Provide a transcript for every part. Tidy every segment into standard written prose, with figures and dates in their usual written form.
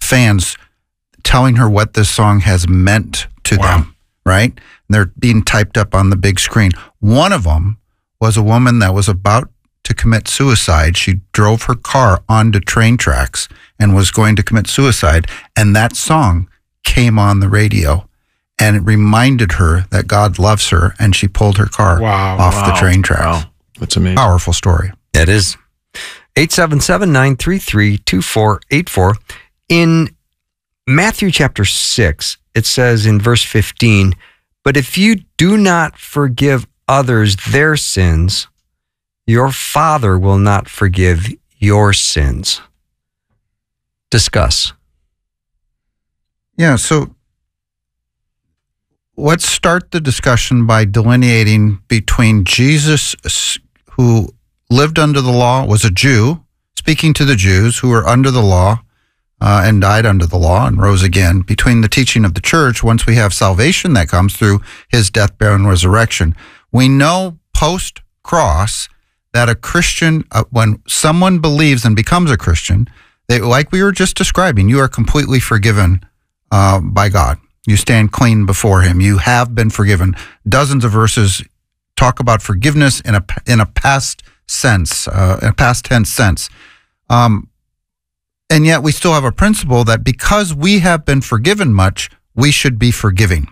fans telling her what this song has meant to them, right? And they're being typed up on the big screen. One of them was a woman that was about to commit suicide. She drove her car onto train tracks and was going to commit suicide. And that song came on the radio and it reminded her that God loves her. And she pulled her car off the train tracks. Wow. That's amazing. Powerful story. It is. 877-933-2484. In Matthew chapter 6, it says in verse 15, but if you do not forgive others their sins, your Father will not forgive your sins. Discuss. Yeah, so let's start the discussion by delineating between Jesus, who lived under the law, was a Jew, speaking to the Jews who were under the law and died under the law and rose again, between the teaching of the church, once we have salvation that comes through his death, burial, and resurrection. We know post-cross that a Christian, when someone believes and becomes a Christian, they, like we were just describing, you are completely forgiven by God. You stand clean before him. You have been forgiven. Dozens of verses talk about forgiveness in a past sense, in a past tense sense. And yet we still have a principle that because we have been forgiven much, we should be forgiving.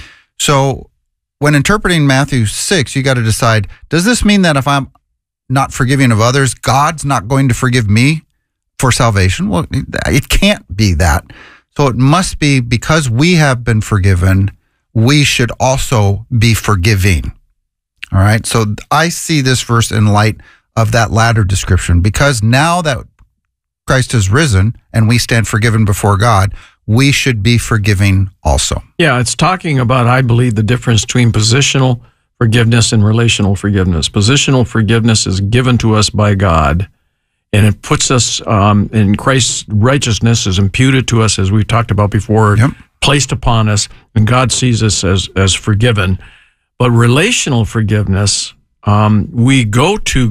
So when interpreting Matthew 6, you got to decide, does this mean that if I'm not forgiving of others, God's not going to forgive me for salvation? Well, it can't be that. So it must be because we have been forgiven, we should also be forgiving. All right. So I see this verse in light of that latter description, because now that Christ has risen and we stand forgiven before God, we should be forgiving also. Yeah, it's talking about, I believe, the difference between positional forgiveness and relational forgiveness. Positional forgiveness is given to us by God, and it puts us in Christ's righteousness is imputed to us, as we've talked about before, placed upon us, and God sees us as forgiven. But relational forgiveness, we go to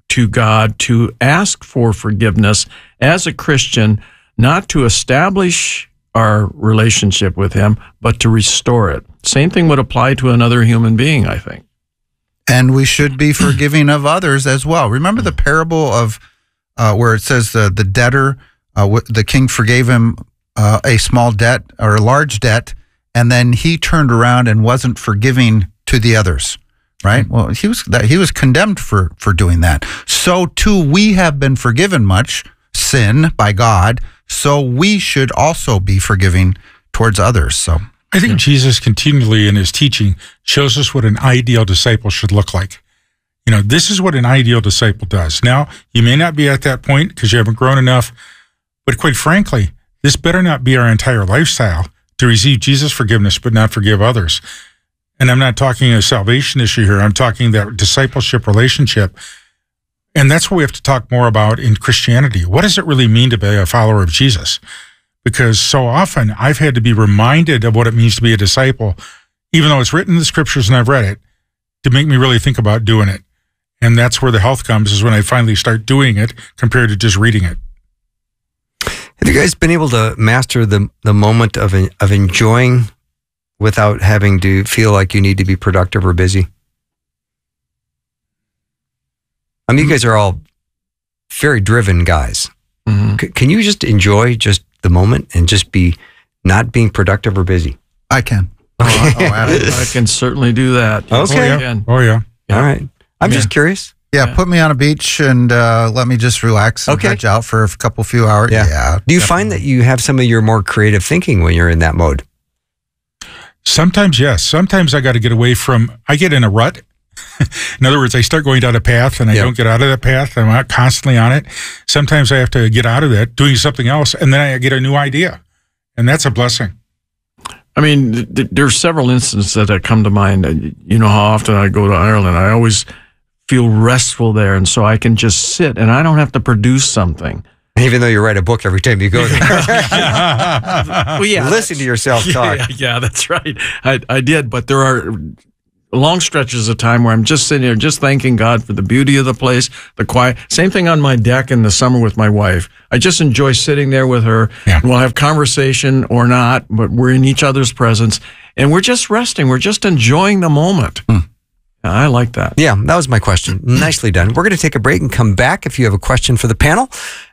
God to ask for forgiveness as a Christian, not to establish our relationship with him, but to restore it. Same thing would apply to another human being, I think. And we should be forgiving of others as well. Remember the parable of where it says the debtor, the king forgave him a small debt or a large debt, and then he turned around and wasn't forgiving to the others, right? Well, he was condemned for doing that. So too, we have been forgiven much sin by God, so we should also be forgiving towards others. So I think Jesus continually in his teaching shows us what an ideal disciple should look like. You know, this is what an ideal disciple does. Now, you may not be at that point because you haven't grown enough, but quite frankly, this better not be our entire lifestyle to receive Jesus' forgiveness but not forgive others. And I'm not talking a salvation issue here. I'm talking that discipleship relationship. And that's what we have to talk more about in Christianity. What does it really mean to be a follower of Jesus? Because so often I've had to be reminded of what it means to be a disciple, even though it's written in the scriptures and I've read it, to make me really think about doing it. And that's where the health comes, is when I finally start doing it compared to just reading it. Have you guys been able to master the moment of enjoying without having to feel like you need to be productive or busy? I mean, you guys are all very driven guys. Mm-hmm. Can you just enjoy just the moment and just be not being productive or busy? I can. I can certainly do that. Okay. Oh, yeah. All right. I'm just curious. Yeah, put me on a beach and let me just relax and veg out for a few hours. Yeah. Do you find that you have some of your more creative thinking when you're in that mode? Sometimes, yes. Sometimes I got to get away from, I get in a rut. In other words, I start going down a path and I don't get out of that path. I'm not constantly on it. Sometimes I have to get out of that, doing something else, and then I get a new idea. And that's a blessing. I mean, there's several instances that come to mind. You know how often I go to Ireland. I always feel restful there, and so I can just sit, and I don't have to produce something. Even though you write a book every time you go there. Well, listen to yourself talk. Yeah, that's right. I did, but there are long stretches of time where I'm just sitting here, just thanking God for the beauty of the place, the quiet. Same thing on my deck in the summer with my wife. I just enjoy sitting there with her. Yeah. We'll have conversation or not, but we're in each other's presence, and we're just resting. We're just enjoying the moment. I like that. Yeah, that was my question. Nicely done. We're going to take a break and come back. If you have a question for the panel,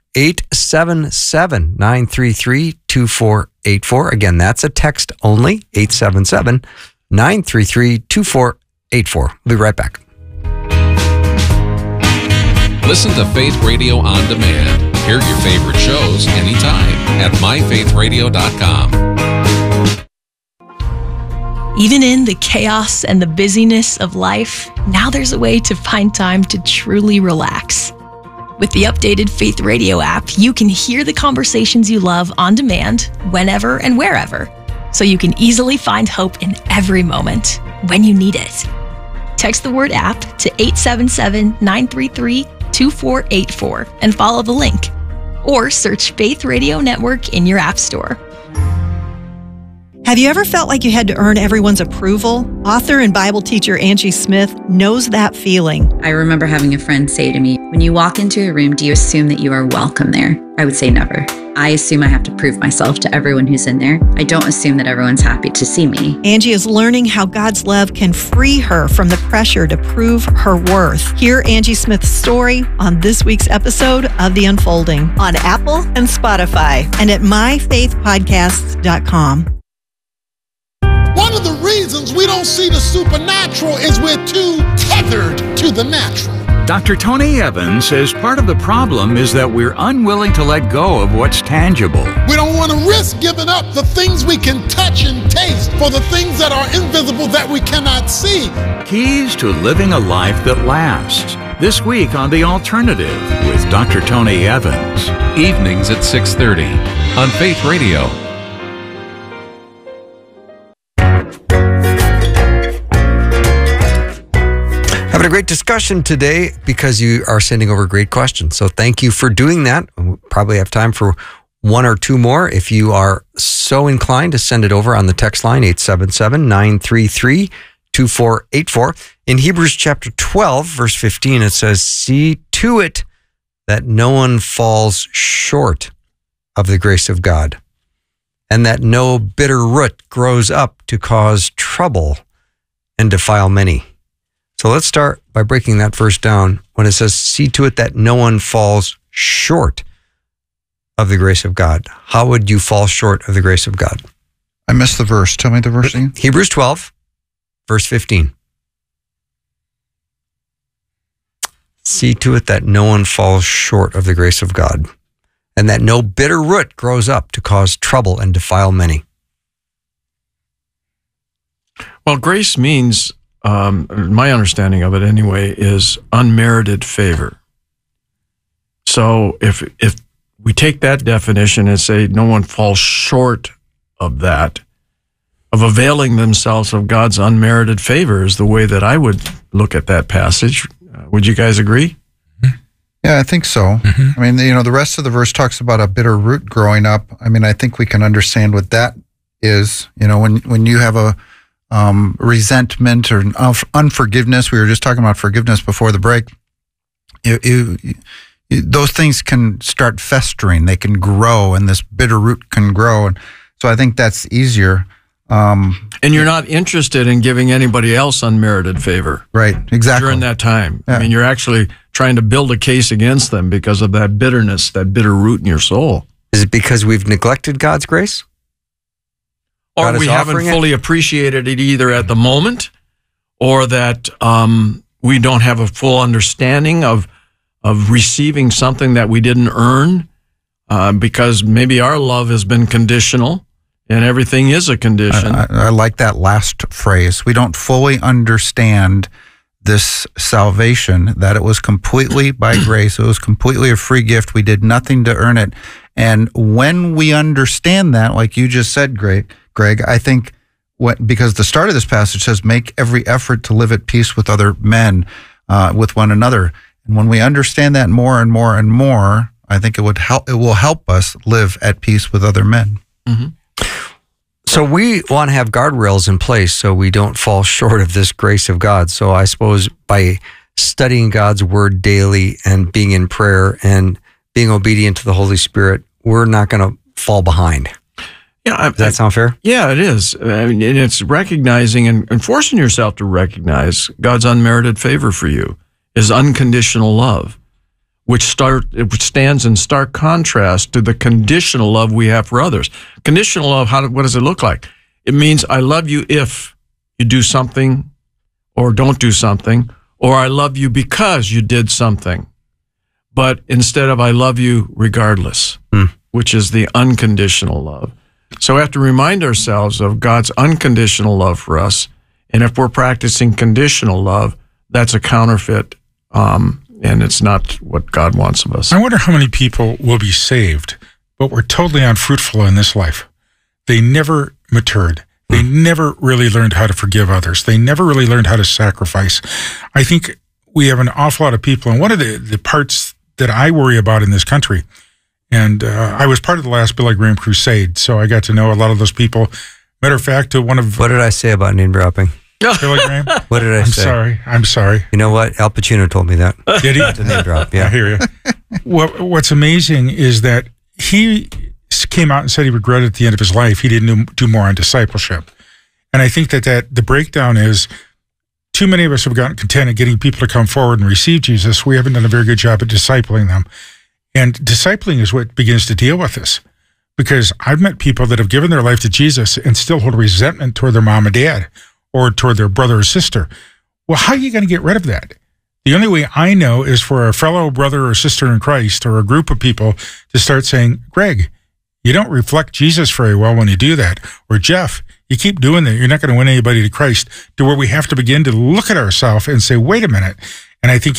877-933-2484. Again, that's a text only, 877-933-2484. We'll be right back. Listen to Faith Radio on demand. Hear your favorite shows anytime at myfaithradio.com. Even in the chaos and the busyness of life, now there's a way to find time to truly relax. With the updated Faith Radio app, you can hear the conversations you love on demand, whenever and wherever, so you can easily find hope in every moment when you need it. Text the word app to 877-933-2484 and follow the link. Or search Faith Radio Network in your app store. Have you ever felt like you had to earn everyone's approval? Author and Bible teacher Angie Smith knows that feeling. I remember having a friend say to me, when you walk into a room, do you assume that you are welcome there? I would say never. I assume I have to prove myself to everyone who's in there. I don't assume that everyone's happy to see me. Angie is learning how God's love can free her from the pressure to prove her worth. Hear Angie Smith's story on this week's episode of The Unfolding on Apple and Spotify and at myfaithpodcasts.com. One of the reasons we don't see the supernatural is we're too tethered to the natural. Dr. Tony Evans says part of the problem is that we're unwilling to let go of what's tangible. We don't want to risk giving up the things we can touch and taste for the things that are invisible that we cannot see. Keys to living a life that lasts. This week on The Alternative with Dr. Tony Evans. Evenings at 6:30 on Faith Radio. Having a great discussion today because you are sending over great questions. So thank you for doing that. We'll probably have time for one or two more. If you are so inclined to send it over on the text line, 877-933-2484. In Hebrews chapter 12, verse 15, it says, "See to it that no one falls short of the grace of God, and that no bitter root grows up to cause trouble and defile many." So let's start by breaking that verse down when it says, see to it that no one falls short of the grace of God. How would you fall short of the grace of God? I missed the verse. Tell me the verse again. Hebrews 12, verse 15. See to it that no one falls short of the grace of God, and that no bitter root grows up to cause trouble and defile many. Well, grace means, my understanding of it anyway, is unmerited favor. So if we take that definition and say no one falls short of that, of availing themselves of God's unmerited favor, is the way that I would look at that passage. Would you guys agree? Yeah, I think so. I mean, the rest of the verse talks about a bitter root growing up. I mean, I think we can understand what that is. When you have a resentment or unforgiveness, we were just talking about forgiveness before the break, those things can start festering. They can grow, and this bitter root can grow. And so I think that's easier. And you're not interested in giving anybody else unmerited favor. Right, exactly. During that time. Yeah. I mean, you're actually trying to build a case against them because of that bitterness, that bitter root in your soul. Is it because we've neglected God's grace? Or we haven't fully appreciated it either at the moment, or that we don't have a full understanding of receiving something that we didn't earn, because maybe our love has been conditional, and everything is a condition. I like that last phrase. We don't fully understand this salvation, that it was completely by grace. It was completely a free gift. We did nothing to earn it. And when we understand that, like you just said, Greg, I think because the start of this passage says, make every effort to live at peace with other men, with one another. And when we understand that more and more and more, I think it will help us live at peace with other men. Mm-hmm. So we want to have guardrails in place so we don't fall short of this grace of God. So I suppose by studying God's word daily and being in prayer and being obedient to the Holy Spirit, we're not going to fall behind. Yeah, Does that sound fair? Yeah, it is. I mean, and it's recognizing and forcing yourself to recognize God's unmerited favor for you, His unconditional love, which stands in stark contrast to the conditional love we have for others. Conditional love, what does it look like? It means I love you if you do something or don't do something, or I love you because you did something. But instead of I love you regardless, which is the unconditional love. So we have to remind ourselves of God's unconditional love for us. And if we're practicing conditional love, that's a counterfeit, and it's not what God wants of us. I wonder how many people will be saved, but were totally unfruitful in this life. They never matured. They never really learned how to forgive others. They never really learned how to sacrifice. I think we have an awful lot of people, and one of the parts that I worry about in this country, and I was part of the last Billy Graham crusade, so I got to know a lot of those people. Matter of fact, one of... What did I say about name dropping? Billy Graham? What did I say? I'm sorry. You know what? Al Pacino told me that. Did he? The name drop, yeah. I hear you. What's amazing is that he came out and said he regretted at the end of his life he didn't do more on discipleship. And I think that the breakdown is too many of us have gotten content at getting people to come forward and receive Jesus. We haven't done a very good job at discipling them. And discipling is what begins to deal with this. Because I've met people that have given their life to Jesus and still hold resentment toward their mom and dad or toward their brother or sister. Well, how are you going to get rid of that? The only way I know is for a fellow brother or sister in Christ or a group of people to start saying, Greg, you don't reflect Jesus very well when you do that. Or Jeff, you keep doing that, you're not going to win anybody to Christ, to where we have to begin to look at ourselves and say, wait a minute. And I think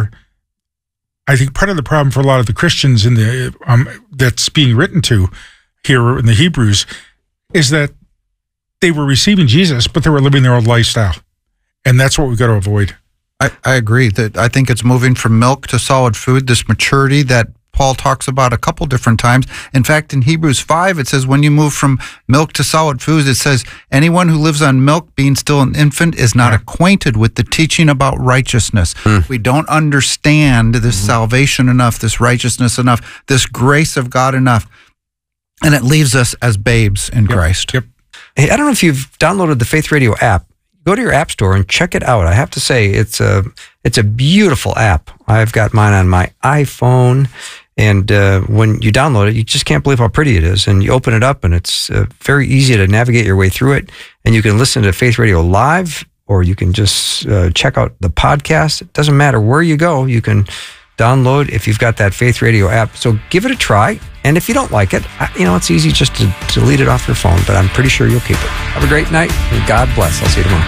part of the problem for a lot of the Christians in the that's being written to here in the Hebrews is that they were receiving Jesus, but they were living their old lifestyle. And that's what we've got to avoid. I agree that I think it's moving from milk to solid food, this maturity that Paul talks about a couple different times. In fact, in Hebrews 5, it says when you move from milk to solid foods, it says anyone who lives on milk, being still an infant, is not acquainted with the teaching about righteousness. We don't understand this salvation enough, this righteousness enough, this grace of God enough. And it leaves us as babes in Christ. Hey, I don't know if you've downloaded the Faith Radio app. Go to your app store and check it out. I have to say, it's a beautiful app. I've got mine on my iPhone. And when you download it, you just can't believe how pretty it is. And you open it up, and it's very easy to navigate your way through it. And you can listen to Faith Radio live, or you can just check out the podcast. It doesn't matter where you go. You can download if you've got that Faith Radio app. So give it a try. And if you don't like it, it's easy just to delete it off your phone. But I'm pretty sure you'll keep it. Have a great night, and God bless. I'll see you tomorrow.